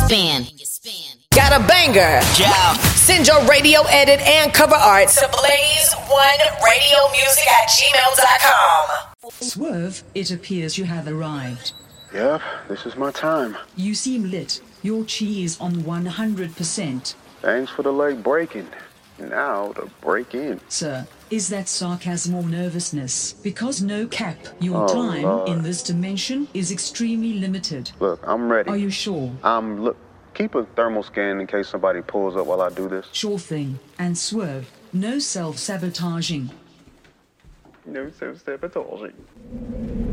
span. Got a banger? Yeah. Send your radio edit and cover art to blaze1radiomusic@gmail.com. Swerve, it appears you have arrived. Yep, this is my time. You seem lit. Your chi is on 100%. Thanks for the leg breaking. Now to break in. Sir, is that sarcasm or nervousness? Because no cap, your Oh, time Lord. in this dimension is extremely limited. Look, I'm ready. Are you sure? Look, keep a thermal scan in case somebody pulls up while I do this. Sure thing. And Swerve, no self-sabotaging. No self-sabotaging.